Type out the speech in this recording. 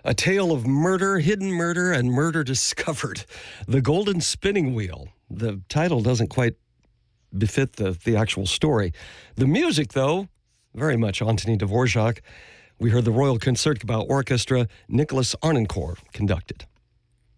A tale of murder, hidden murder, and murder discovered. The Golden Spinning Wheel. The title doesn't quite befit the actual story. The music, though, very much Antoni Dvorak. We heard the Royal Concertgebouw Orchestra, Nicholas Arnoncourt conducted.